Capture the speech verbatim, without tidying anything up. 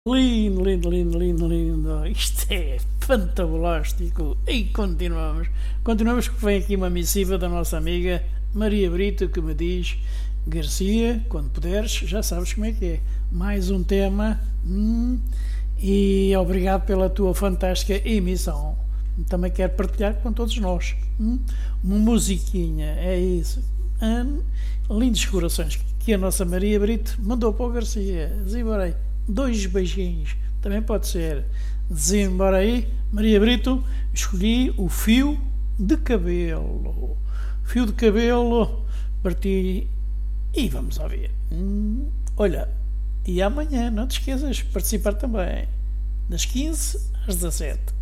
Lindo, lindo, lindo, lindo, lindo. Isto é fantabulástico. E continuamos. Continuamos que vem aqui uma missiva da nossa amiga Maria Brito que me diz: Garcia, quando puderes, já sabes como é que é. Mais um tema. Hum, e obrigado pela tua fantástica emissão. Também quero partilhar com todos nós. Hum, uma musiquinha, é isso. Hum, lindos corações que a nossa Maria Brito mandou para o Garcia. Desembarei. Dois beijinhos. Também pode ser. Desembora aí, Maria Brito. Escolhi o fio de cabelo. Fio de cabelo. Parti e vamos ouvir. Hum, olha, e amanhã não te esqueças de participar também. Das quinze às dezassete.